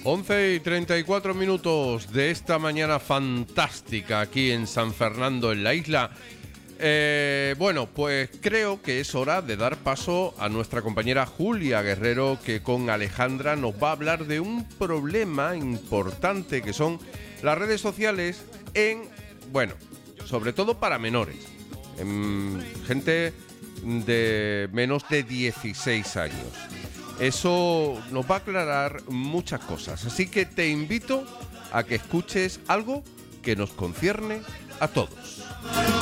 11:34 de esta mañana fantástica aquí en San Fernando, en la isla. Bueno, pues creo que es hora de dar paso a nuestra compañera Julia Guerrero, que con Alejandra nos va a hablar de un problema importante que son las redes sociales bueno, sobre todo para menores, gente de menos de 16 años. Eso nos va a aclarar muchas cosas, así que te invito a que escuches algo que nos concierne a todos.